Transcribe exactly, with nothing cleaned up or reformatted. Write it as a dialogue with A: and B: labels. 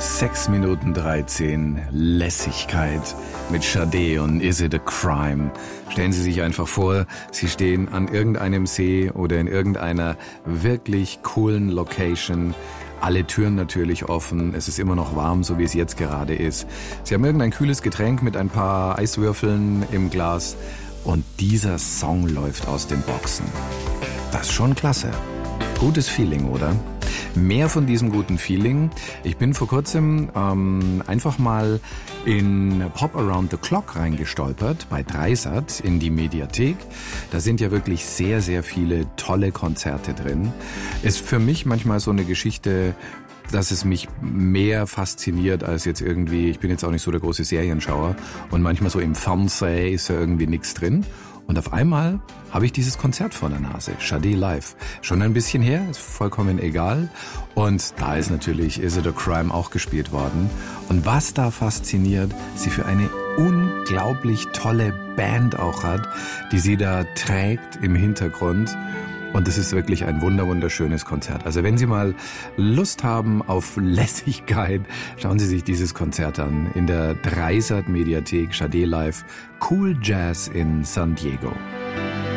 A: sechs Minuten dreizehn, Lässigkeit mit Sade und Is It a Crime? Stellen Sie sich einfach vor, Sie stehen an irgendeinem See oder in irgendeiner wirklich coolen Location. Alle Türen natürlich offen, es ist immer noch warm, so wie es jetzt gerade ist. Sie haben irgendein kühles Getränk mit ein paar Eiswürfeln im Glas und dieser Song läuft aus den Boxen. Das ist schon klasse. Gutes Feeling, oder? Mehr von diesem guten Feeling. Ich bin vor kurzem ähm, einfach mal in Pop Around the Clock reingestolpert, bei Dreisat in die Mediathek. Da sind ja wirklich sehr, sehr viele tolle Konzerte drin. Ist für mich manchmal so eine Geschichte, dass es mich mehr fasziniert als jetzt irgendwie, ich bin jetzt auch nicht so der große Serienschauer und manchmal so im Fernsehen ist ja irgendwie nichts drin. Und auf einmal habe ich dieses Konzert vor der Nase, Sade live. Schon ein bisschen her, ist vollkommen egal. Und da ist natürlich Is It a Crime auch gespielt worden. Und was da fasziniert, sie für eine unglaublich tolle Band auch hat, die sie da trägt im Hintergrund. Und es ist wirklich ein wunder wunderschönes Konzert. Also wenn Sie mal Lust haben auf Lässigkeit, schauen Sie sich dieses Konzert an. In der Dreisat Mediathek, Sade live, Cool Jazz in San Diego.